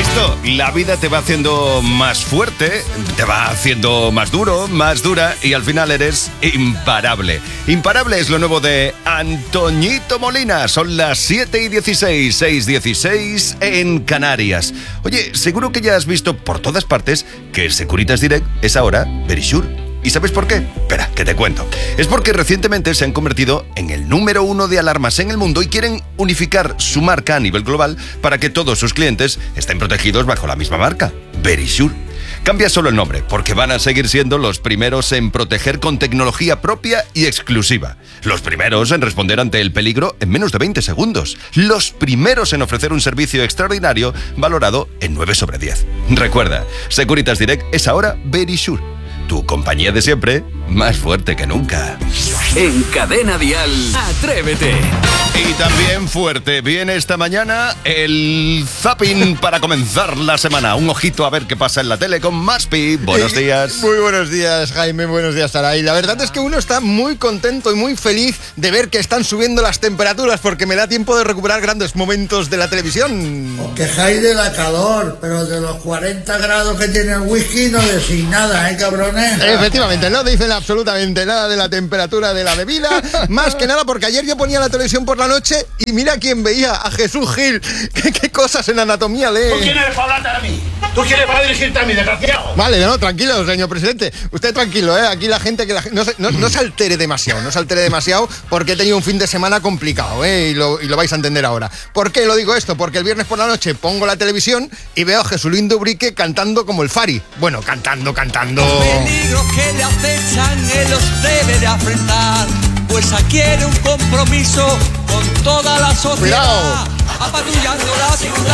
esto, la vida te va haciendo más fuerte, te va haciendo más duro, más dura y al final eres imparable. Imparable es lo nuevo de Antoñito Molina. Son las 7:16, 6:16 en Canarias. Oye, seguro que ya has visto por todas partes que Securitas Direct es ahora Verisure. ¿Y sabes por qué? Espera, que te cuento. Es porque recientemente se han convertido en el número 1 de alarmas en el mundo y quieren unificar su marca a nivel global para que todos sus clientes estén protegidos bajo la misma marca, Verisure. Cambia solo el nombre, porque van a seguir siendo los primeros en proteger con tecnología propia y exclusiva. Los primeros en responder ante el peligro en menos de 20 segundos. Los primeros en ofrecer un servicio extraordinario valorado en 9 sobre 10. Recuerda, Securitas Direct es ahora Verisure. Tu compañía de siempre, más fuerte que nunca. En Cadena Dial, Atrévete. Y también fuerte viene esta mañana el zapping para comenzar la semana. Un ojito a ver qué pasa en la tele con Maspi. Buenos días. Muy buenos días, Jaime. Buenos días, Saray. La verdad es que uno está muy contento y muy feliz de ver que están subiendo las temperaturas porque me da tiempo de recuperar grandes momentos de la televisión. Os quejáis de la calor, pero de los 40 grados que tiene el whisky no decís nada, cabrones. Efectivamente, no dicen absolutamente nada de la temperatura de la bebida. Más que nada porque ayer yo ponía la televisión por la noche y mira quién veía, a Jesús Gil. ¿Qué cosas en anatomía lee? ¿Tú quién eres para hablarte a mí? ¿Tú quién eres para dirigirte a mí, desgraciado? Vale, no, tranquilo, señor presidente. Usted tranquilo, aquí la gente no se altere demasiado, porque he tenido un fin de semana complicado, y lo vais a entender ahora. ¿Por qué lo digo esto? Porque el viernes por la noche pongo la televisión y veo a Jesulín Dubrique cantando como el Fari. Bueno, cantando. Peligros que le acechan, él los debe de afrontar, pues adquiere un compromiso con toda la sociedad. Cuidado. Apatrullando la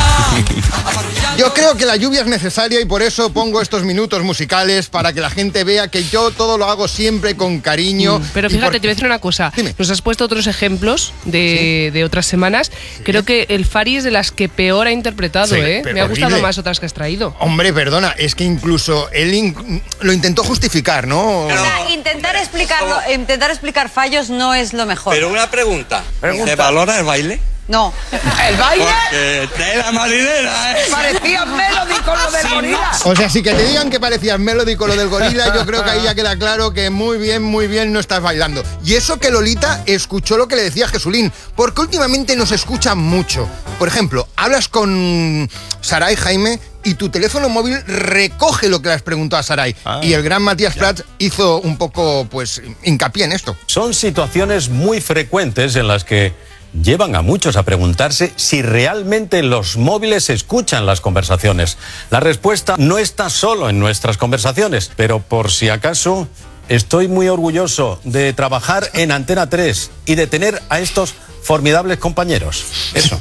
ciudad. Yo creo que la lluvia es necesaria y por eso pongo estos minutos musicales para que la gente vea que yo todo lo hago siempre con cariño. Pero fíjate, te voy a decir una cosa. Dime. Nos has puesto otros ejemplos de otras semanas. Sí. Creo que el Fari es de las que peor ha interpretado, Sí, Me ha gustado más otras que has traído. Hombre, perdona, es que incluso él lo intentó justificar, ¿no? Intentar explicar fallos no es lo mejor. Pero una pregunta. ¿Se valora el baile? No. ¿El baile? Porque tela marinera, Parecía Melody con lo del gorila. O sea, si que te digan que parecías Melody con lo del gorila, yo creo que ahí ya queda claro que muy bien no estás bailando. Y eso que Lolita escuchó lo que le decía Jesulín, porque últimamente nos escuchan mucho. Por ejemplo, hablas con Saray, Jaime, y tu teléfono móvil recoge lo que le has preguntado a Saray. Y el gran Matías Prats hizo un poco, hincapié en esto. Son situaciones muy frecuentes en las que llevan a muchos a preguntarse si realmente los móviles escuchan las conversaciones. La respuesta no está solo en nuestras conversaciones, pero por si acaso, estoy muy orgulloso de trabajar en Antena 3 y de tener a estos formidables compañeros. Eso.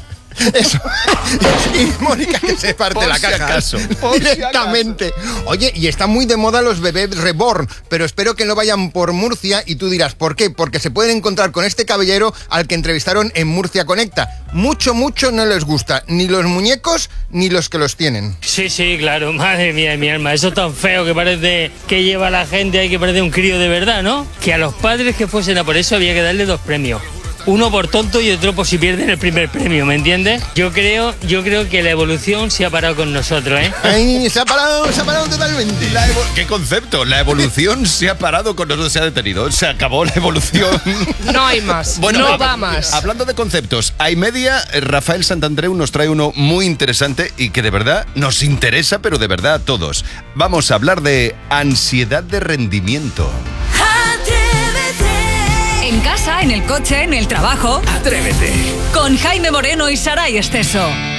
Y Mónica que se parte la caja directamente. Oye, y están muy de moda los bebés reborn, pero espero que no vayan por Murcia. Y tú dirás, ¿por qué? Porque se pueden encontrar con este caballero al que entrevistaron en Murcia Conecta. Mucho no les gusta ni los muñecos ni los que los tienen. Sí, claro, madre mía de mi alma. Eso tan feo que parece que lleva a la gente ahí, que parece un crío de verdad, ¿no? Que a los padres que fuesen a por eso había que darle 2 premios. Uno por tonto y otro por si pierden el primer premio, ¿me entiendes? Yo creo que la evolución se ha parado con nosotros, Ay, se ha parado totalmente. ¿Qué concepto? La evolución se ha parado con nosotros, se ha detenido. Se acabó la evolución. No hay más, no va más. Hablando de conceptos, a y media, Rafael Santandreu nos trae uno muy interesante y que de verdad nos interesa, pero de verdad a todos. Vamos a hablar de ansiedad de rendimiento. En casa, en el coche, en el trabajo. Atrévete. Con Jaime Moreno y Saray Esteso.